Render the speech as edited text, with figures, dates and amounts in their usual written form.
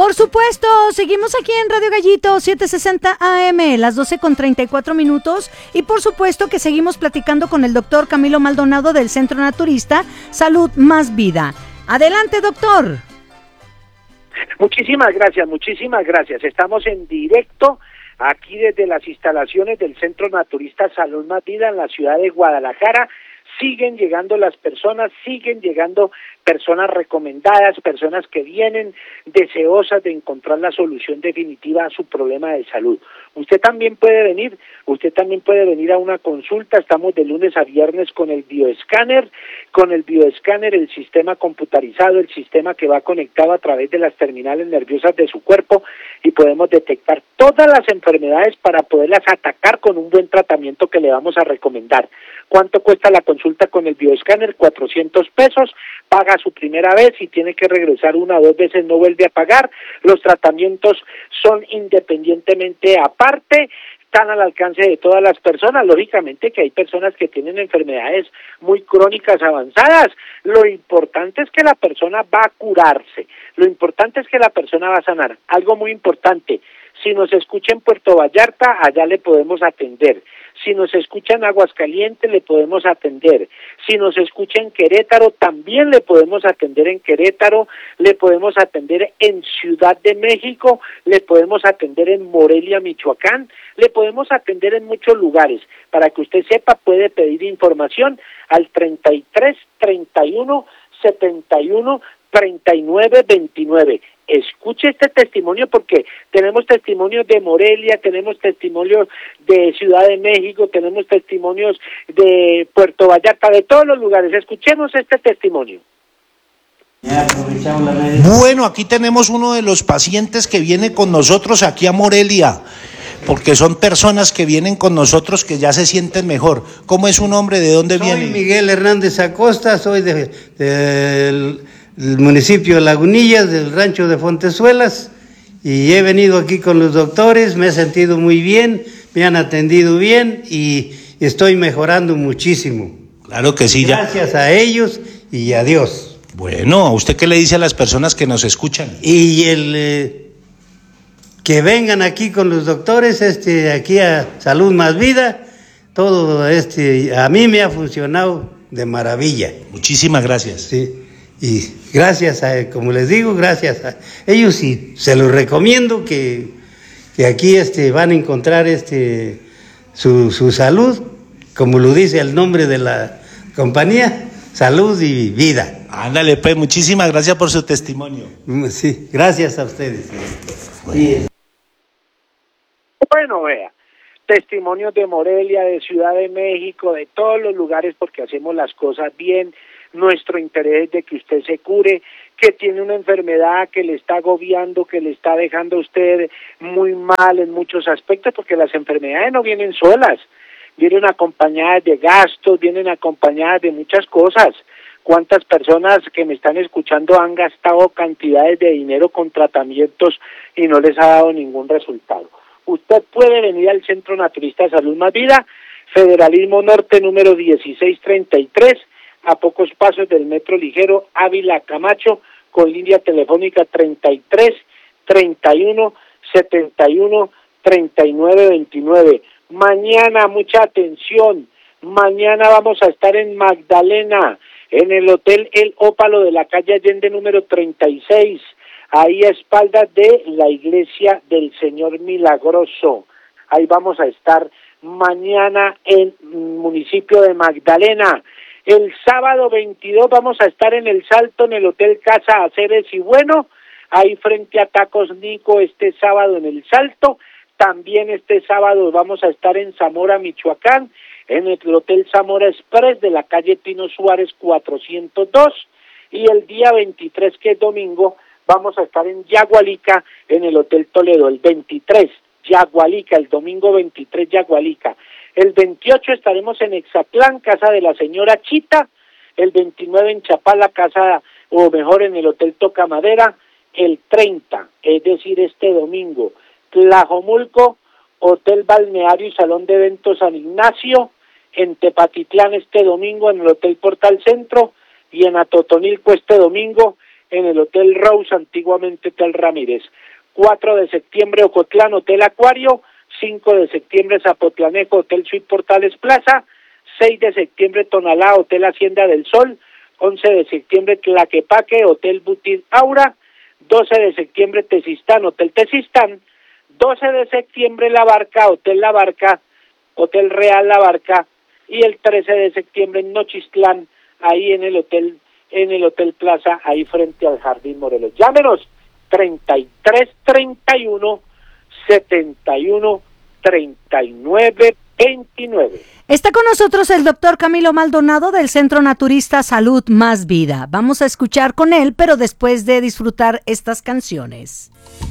Por supuesto, seguimos aquí en Radio Gallito 760 AM, las 12:34 y por supuesto que seguimos platicando con el doctor Camilo Maldonado del Centro Naturista Salud Más Vida. Adelante, doctor. Muchísimas gracias. Estamos en directo aquí desde las instalaciones del Centro Naturista Salud Más Vida en la ciudad de Guadalajara. Siguen llegando las personas, siguen llegando personas recomendadas, personas que vienen deseosas de encontrar la solución definitiva a su problema de salud. Usted también puede venir a una consulta. Estamos de lunes a viernes con el bioescáner, el sistema computarizado, el sistema que va conectado a través de las terminales nerviosas de su cuerpo, y podemos detectar todas las enfermedades para poderlas atacar con un buen tratamiento que le vamos a recomendar. ¿Cuánto cuesta la consulta con el bioescáner? 400 pesos, paga su primera vez y tiene que regresar 1 o 2 veces, no vuelve a pagar. Los tratamientos son independientemente aparte, están al alcance de todas las personas. Lógicamente que hay personas que tienen enfermedades muy crónicas avanzadas. Lo importante es que la persona va a curarse, lo importante es que la persona va a sanar. Algo muy importante: si nos escucha en Puerto Vallarta, allá le podemos atender. Si nos escucha en Aguascalientes, le podemos atender. Si nos escucha en Querétaro, también le podemos atender en Querétaro. Le podemos atender en Ciudad de México, le podemos atender en Morelia, Michoacán. Le podemos atender en muchos lugares. Para que usted sepa, puede pedir información al 33 31 71 39 29. Escuche este testimonio, porque tenemos testimonios de Morelia, tenemos testimonios de Ciudad de México, tenemos testimonios de Puerto Vallarta, de todos los lugares. Escuchemos este testimonio. Bueno, aquí tenemos uno de los pacientes que viene con nosotros aquí a Morelia, porque son personas que vienen con nosotros que ya se sienten mejor. ¿Cómo es su nombre? ¿De dónde viene? Soy Miguel Hernández Acosta, soy del municipio de Lagunillas, del rancho de Fontezuelas, y he venido aquí con los doctores, me he sentido muy bien, me han atendido bien y estoy mejorando muchísimo. Claro que sí. Gracias a ellos y a Dios. Bueno, ¿a usted qué le dice a las personas que nos escuchan? Y que vengan aquí con los doctores, aquí a Salud Más Vida, todo a mí me ha funcionado de maravilla. Muchísimas gracias. Sí. Y gracias como les digo, gracias a ellos, y se los recomiendo que aquí van a encontrar su salud, como lo dice el nombre de la compañía, Salud y Vida. Ándale, pues, muchísimas gracias por su testimonio. Sí, gracias a ustedes. Bueno, vea, testimonios de Morelia, de Ciudad de México, de todos los lugares, porque hacemos las cosas bien. Nuestro interés es de que usted se cure, que tiene una enfermedad que le está agobiando, que le está dejando a usted muy mal en muchos aspectos, porque las enfermedades no vienen solas, vienen acompañadas de gastos, vienen acompañadas de muchas cosas. ¿Cuántas personas que me están escuchando han gastado cantidades de dinero con tratamientos y no les ha dado ningún resultado? Usted puede venir al Centro Naturista de Salud Más Vida, Federalismo Norte, número 1633, a pocos pasos del Metro Ligero Ávila Camacho, con línea telefónica 33 31 71 39 29. Mañana, mucha atención, mañana vamos a estar en Magdalena, en el Hotel El Ópalo de la calle Allende número 36, ahí a espaldas de la Iglesia del Señor Milagroso. Ahí vamos a estar mañana en el municipio de Magdalena. El sábado 22 vamos a estar en El Salto, en el Hotel Casa Aceres y Bueno, ahí frente a Tacos Nico, este sábado en El Salto. También este sábado vamos a estar en Zamora, Michoacán, en el Hotel Zamora Express de la calle Pino Suárez 402. Y el día 23, que es domingo, vamos a estar en Yagualica, en el Hotel Toledo. El 23, Yagualica, el domingo 23, Yagualica. El 28 estaremos en Exatlán, casa de la señora Chita. El 29 en Chapala, casa, o mejor en el Hotel Tocamadera. El 30, es decir, este domingo, Tlajomulco, Hotel Balneario y Salón de Eventos San Ignacio. En Tepatitlán este domingo en el Hotel Portal Centro. Y en Atotonilco este domingo en el Hotel Rose, antiguamente Hotel Ramírez. 4 de septiembre Ocotlán, Hotel Acuario. 5 de septiembre Zapotlanejo, Hotel Suite Portales Plaza. 6 de septiembre Tonalá, Hotel Hacienda del Sol. 11 de septiembre Tlaquepaque, Hotel Butit Aura. 12 de septiembre Tezistán, Hotel Tezistán. 12 de septiembre La Barca, Hotel La Barca, Hotel Real La Barca. Y el 13 de septiembre en Nochistlán, ahí en el Hotel Plaza, ahí frente al Jardín Morelos. Llámenos 3331 71 39 29. Está con nosotros el doctor Camilo Maldonado del Centro Naturista Salud Más Vida. Vamos a escuchar con él, pero después de disfrutar estas canciones.